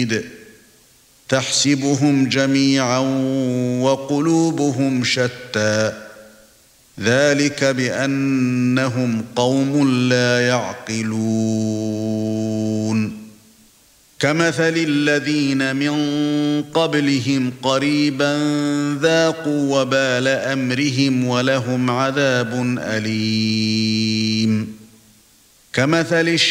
شديد تحسبهم جميعا وقلوبهم شتى ذلك بأنهم قوم لا يعقلون كمثل الذين من قبلهم قريبا ذاقوا وبال أمرهم ولهم عذاب أليم كمثل